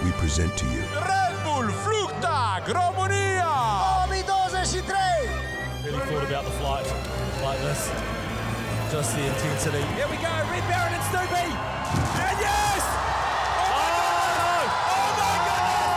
we present to you. Red Bull Vliegtuig Romania! Really thought about the flight like this. Just the intensity. Here we go, Red Baron and Snoopy!